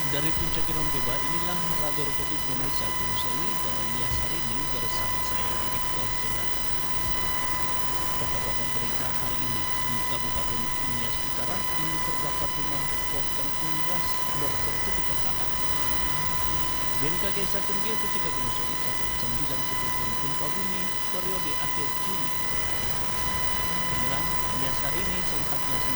Dari Puncak Gunung Keba, inilah Radio Republik Indonesia Gunung dengan Nias hari ini bersama saya, Victor Cendana. Pokok-pokok berita hari ini di Kabupaten Nias Utara ini terdapat rumah potong unggas bersertifikat tanah. BMKG Stasiun Geofisika Gunung Sari catat 9 kejadian gempa bumi periode akhir Juli. Inilah Nias hari ini selengkapnya